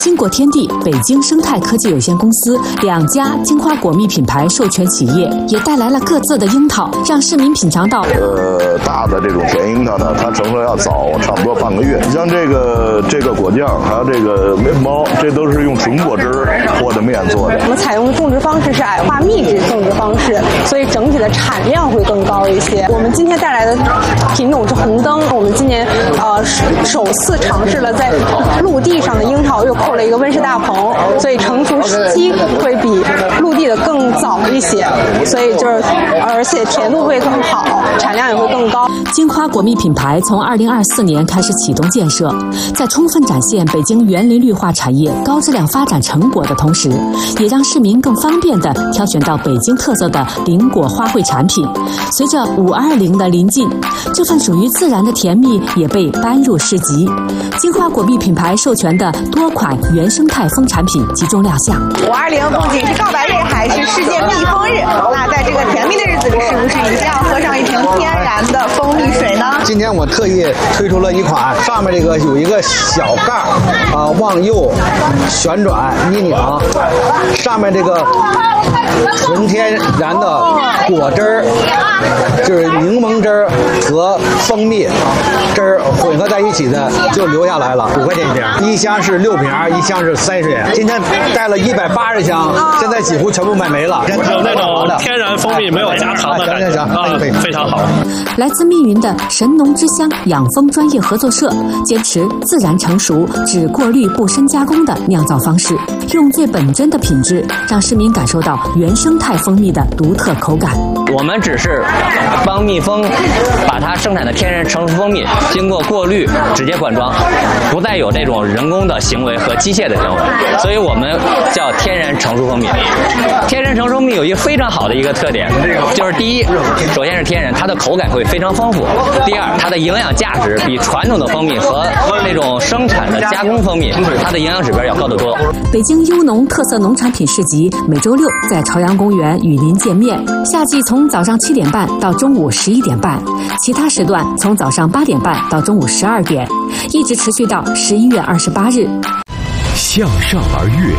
金果天地、北京生态科技有限公司2家金花果蜜品牌授权企业也带来了各自的樱桃，让市民品尝到。 大的这种甜樱桃呢，它成熟要早差不多半个月。你像这个果酱，还有这个面包，这都是用纯果汁和的面做的。 我们采用的种植方式是矮化密植种植方式，所以整体的产量会更高一些。我们今天带来的品种是红灯，我们今年首次尝试了在陆地上的樱桃又扣了一个温室大棚，所以成熟时期会比陆地的更早一些，所以而且甜度会更好，产量也会更高。 金花果蜜品牌从2024年开始启动建设，在充分展现北京园林绿化产业高质量发展成果的同时，也让市民更方便地挑选到北京特色的林果花卉产品。随着520的临近，这份属于自然的甜蜜也被搬入市集。金花果蜜品牌授权的多款原生态蜂产品集中亮相。 520不仅是告白日，还是世界蜜蜂日。那在这个甜蜜的日子里，是不是一定要喝上一瓶天然的蜂蜜水呢？ 今天我特意推出了一款，上面这个有一个小盖往右旋转一拧，上面这个纯天然的果汁儿，就是柠檬汁儿和蜂蜜汁儿混合在一起的，就留下来了，5块钱一瓶，一箱是6瓶，一箱是30。今天带了180箱，现在几乎全部卖没了。 有那种天然蜂蜜没有加糖的感觉，非常好。 来自密云的神农之乡养蜂专业合作社坚持自然成熟、只过滤不深加工的酿造方式，用最本真的品质，让市民感受到原生态蜂蜜的独特口感。 我们只是帮蜜蜂把它生产的天然成熟蜂蜜经过过滤直接灌装，不再有这种人工的行为和机械的行为，所以我们叫天然成熟蜂蜜。天然成熟蜜有一个非常好的一个特点，就是第一，首先是天然，它的口感会非常丰富；第二，它的营养价值比传统的蜂蜜和那种生产的加工蜂蜜，它的营养指标要高得多。 北京优农特色农产品市集每周6在朝阳公园与您见面，夏季从早上7点半到中午11点半，其他时段从早上8点半到中午12点，一直持续到11月28日。 向上而跃，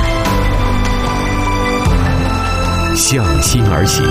向心而行，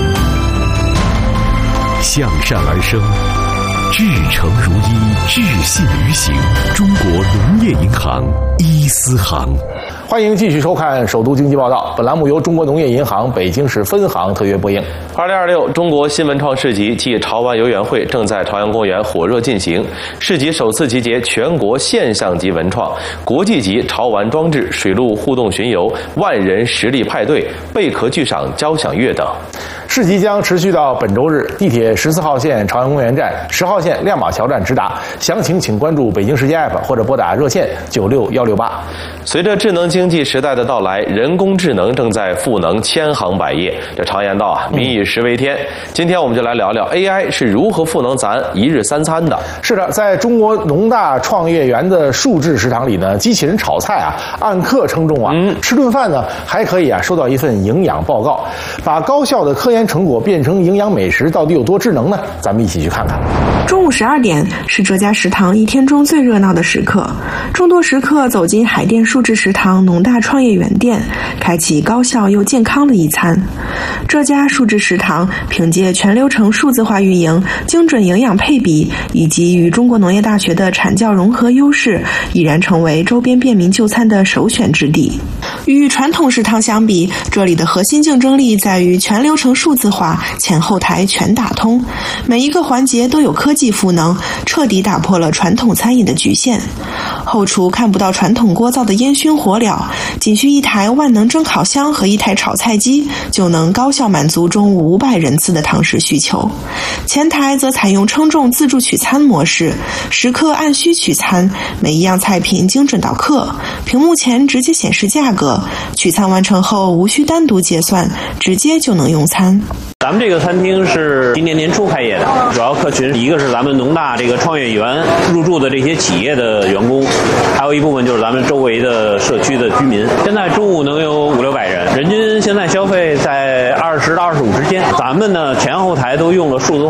向善而生，至诚如一，至信于行。中国农业银行伊思行。 欢迎继续收看《首都经济报道》，本栏目由中国农业银行北京市分行特约播映。 2026中国新文创市集暨潮玩游园会正在朝阳公园火热进行。市集首次集结全国现象级文创、国际级潮玩装置、水陆互动巡游、万人实力派对、贝壳剧赏、交响乐等。 市集将持续到本周日，地铁14号线朝阳公园站、10号线亮马桥站直达。详情请关注北京时间 APP 或者拨打热线96168。 随着智能经济时代的到来，人工智能正在赋能千行百业。这常言道民以食为天。今天我们就来聊聊 AI 是如何赋能咱一日三餐的。 是的，在中国农大创业园的数字食堂里呢，机器人炒菜按克称重吃顿饭呢还可以收到一份营养报告。把高效的科研成果变成营养美食，到底有多智能呢？咱们一起去看看。 中午12点是这家食堂一天中最热闹的时刻，众多食客走进海淀数字食堂农大创业园店，开启高效又健康的一餐。这家数字食堂凭借全流程数字化运营、精准营养配比以及与中国农业大学的产教融合优势，已然成为周边便民就餐的首选之地。与传统食堂相比，这里的核心竞争力在于全流程数字化，前后台全打通，每一个环节都有科技赋能，彻底打破了传统餐饮的局限。后厨看不到传统锅灶的烟熏火燎，仅需一台万能蒸烤箱和一台炒菜机，就能高效满足中午500人次的堂食需求。前台则采用称重自助取餐模式，食客按需取餐，每一样菜品精准到克，屏幕前直接显示价格，取餐完成后无需单独结算，直接就能用餐。 咱们这个餐厅是今年年初开业的，主要客群一个是咱们农大这个创业园入驻的这些企业的员工，还有一部分就是咱们周围的社区的居民。现在中午能有500-600人，人均现在消费在20到25之间。咱们呢前后台都用了数字